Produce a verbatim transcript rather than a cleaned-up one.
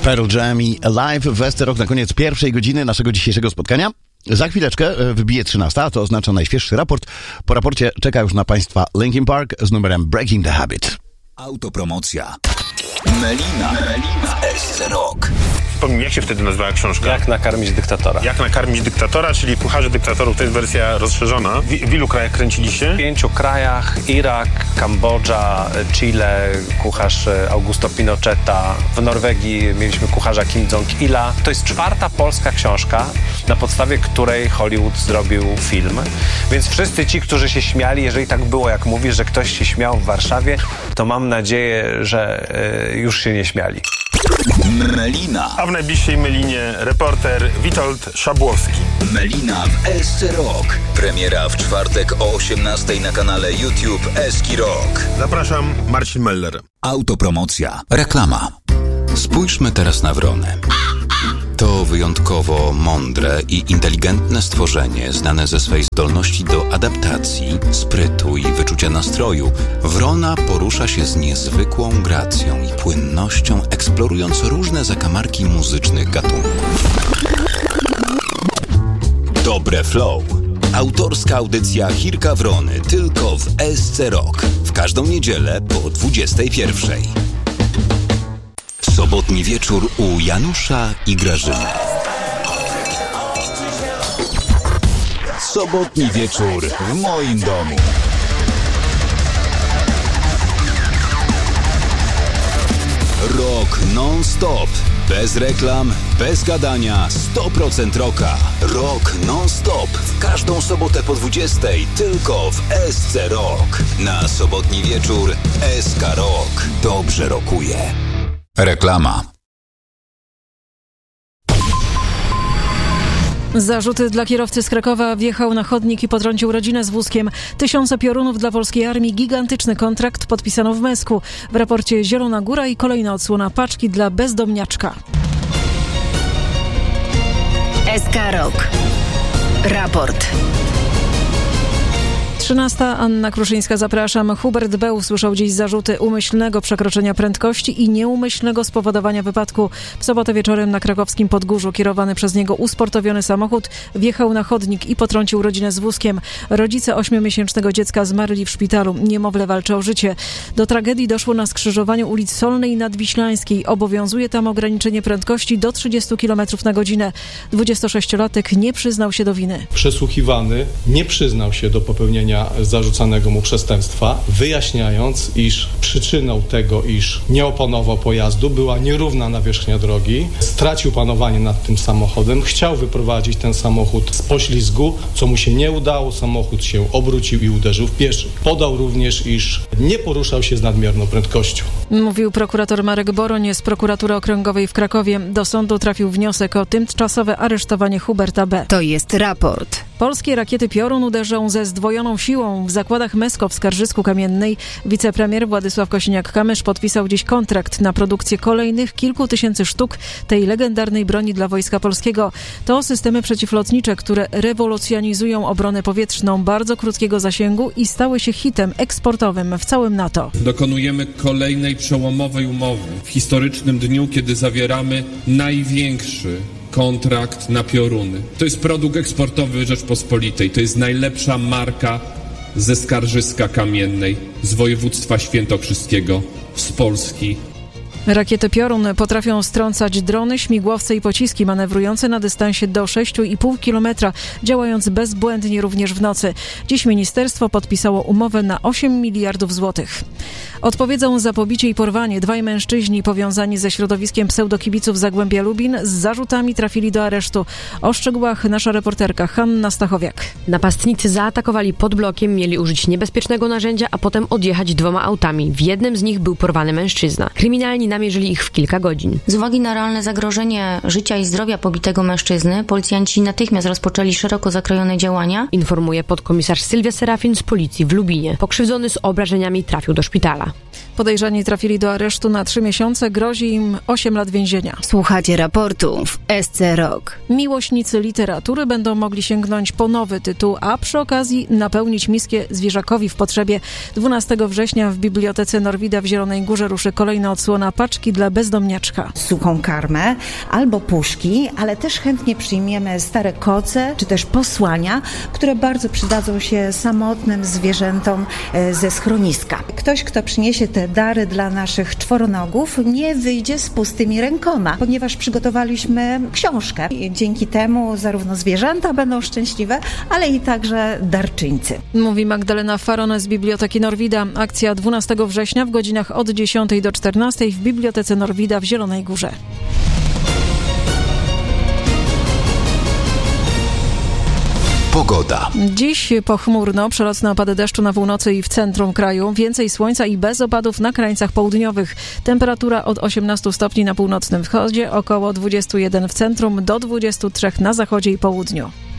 Pearl Jam i Alive w S C Rock na koniec pierwszej godziny naszego dzisiejszego spotkania. Za chwileczkę wybije trzynasta, to oznacza najświeższy raport. Po raporcie czeka już na Państwa Linkin Park z numerem Breaking the Habit. Autopromocja. Melina, Melina w S C Rock. Jak się wtedy nazywała książka? Jak nakarmić dyktatora. Jak nakarmić dyktatora, czyli Kucharze dyktatorów, to jest wersja rozszerzona. W, w ilu krajach kręciliście? W pięciu krajach: Irak, Kambodża, Chile, kucharz Augusto Pinocheta. W Norwegii mieliśmy kucharza Kim Jong-ila. To jest czwarta polska książka, na podstawie której Hollywood zrobił film. Więc wszyscy ci, którzy się śmiali, jeżeli tak było, jak mówisz, że ktoś się śmiał w Warszawie, to mam nadzieję, że y, już się nie śmiali. Melina. A w najbliższej Melinie reporter Witold Szabłowski. Melina w S C Rock. Premiera w czwartek o osiemnastej na kanale YouTube Eski Rock. Zapraszam, Marcin Meller. Autopromocja. Reklama. Spójrzmy teraz na wronę. To wyjątkowo mądre i inteligentne stworzenie, znane ze swej zdolności do adaptacji, sprytu i wyczucia nastroju. Wrona porusza się z niezwykłą gracją i płynnością, eksplorując różne zakamarki muzycznych gatunków. Dobre Flow. Autorska audycja Chirka Wrony tylko w S C Rock. W każdą niedzielę po dwudziestej pierwszej. Sobotni wieczór u Janusza i Grażyny. Sobotni wieczór w moim domu. Rock non-stop. Bez reklam, bez gadania, sto procent rocka. Rock non-stop. W każdą sobotę po dwudziestej tylko w S C Rock. Na sobotni wieczór S K Rock. Dobrze rokuje. Reklama. Zarzuty dla kierowcy z Krakowa. Wjechał na chodnik i potrącił rodzinę z wózkiem. Tysiące piorunów dla polskiej armii. Gigantyczny kontrakt podpisano w Mesku. W raporcie Zielona Góra i kolejna odsłona paczki dla bezdomniaczka. S K Rock. Raport. trzynasta. Anna Kruszyńska, zapraszam. Hubert B. usłyszał dziś zarzuty umyślnego przekroczenia prędkości i nieumyślnego spowodowania wypadku. W sobotę wieczorem na krakowskim Podgórzu kierowany przez niego usportowiony samochód wjechał na chodnik i potrącił rodzinę z wózkiem. Rodzice ośmiomiesięcznego dziecka zmarli w szpitalu. Niemowlę walczy o życie. Do tragedii doszło na skrzyżowaniu ulic Solnej i Nadwiślańskiej. Obowiązuje tam ograniczenie prędkości do trzydziestu kilometrów na godzinę. dwudziestosześciolatek nie przyznał się do winy. Przesłuchiwany nie przyznał się do popełnienia zarzucanego mu przestępstwa, wyjaśniając, iż przyczyną tego, iż nie opanował pojazdu, była nierówna nawierzchnia drogi, stracił panowanie nad tym samochodem, chciał wyprowadzić ten samochód z poślizgu, co mu się nie udało, samochód się obrócił i uderzył w pieszych. Podał również, iż nie poruszał się z nadmierną prędkością. Mówił prokurator Marek Boroń z Prokuratury Okręgowej w Krakowie. Do sądu trafił wniosek o tymczasowe aresztowanie Huberta B. To jest raport. Polskie rakiety Piorun uderzą ze zdwojoną siłą w zakładach Mesko w Skarżysku-Kamiennej. Wicepremier Władysław Kosiniak-Kamysz podpisał dziś kontrakt na produkcję kolejnych kilku tysięcy sztuk tej legendarnej broni dla Wojska Polskiego. To systemy przeciwlotnicze, które rewolucjonizują obronę powietrzną bardzo krótkiego zasięgu i stały się hitem eksportowym w całym NATO. Dokonujemy kolejnej przełomowej umowy w historycznym dniu, kiedy zawieramy największy kontrakt na pioruny. To jest produkt eksportowy Rzeczpospolitej. To jest najlepsza marka ze Skarżyska Kamiennej, z województwa świętokrzyskiego, z Polski. Rakiety Piorun potrafią strącać drony, śmigłowce i pociski manewrujące na dystansie do sześć i pół kilometra, działając bezbłędnie również w nocy. Dziś ministerstwo podpisało umowę na osiem miliardów złotych. Odpowiedzą za pobicie i porwanie. Dwaj mężczyźni powiązani ze środowiskiem pseudokibiców Zagłębia Lubin z zarzutami trafili do aresztu. O szczegółach nasza reporterka Hanna Stachowiak. Napastnicy zaatakowali pod blokiem, mieli użyć niebezpiecznego narzędzia, a potem odjechać dwoma autami. W jednym z nich był porwany mężczyzna. Kryminalni namierzyli ich w kilka godzin. Z uwagi na realne zagrożenie życia i zdrowia pobitego mężczyzny, policjanci natychmiast rozpoczęli szeroko zakrojone działania. Informuje podkomisarz Sylwia Serafin z policji w Lubinie. Pokrzywdzony z obrażeniami trafił do szpitala. Podejrzani trafili do aresztu na trzy miesiące, grozi im osiem lat więzienia. Słuchacie raportu w S C Rock. Miłośnicy literatury będą mogli sięgnąć po nowy tytuł, a przy okazji napełnić miskę zwierzakowi w potrzebie. dwunastego września w Bibliotece Norwida w Zielonej Górze ruszy kolejna odsłona paczki dla bezdomniaczka. Suchą karmę albo puszki, ale też chętnie przyjmiemy stare koce czy też posłania, które bardzo przydadzą się samotnym zwierzętom ze schroniska. Ktoś, kto przyniesie te dary dla naszych czworonogów, nie wyjdzie z pustymi rękoma, ponieważ przygotowaliśmy książkę. I dzięki temu zarówno zwierzęta będą szczęśliwe, ale i także darczyńcy. Mówi Magdalena Faron z Biblioteki Norwida. Akcja dwunastego września w godzinach od dziesiątej do czternastej w Bibliotece Norwida w Zielonej Górze. Pogoda. Dziś pochmurno, przelotne opady deszczu na północy i w centrum kraju, więcej słońca i bez opadów na krańcach południowych. Temperatura od osiemnastu stopni na północnym wschodzie, około dwudziestu jeden w centrum, do dwudziestu trzech na zachodzie i południu.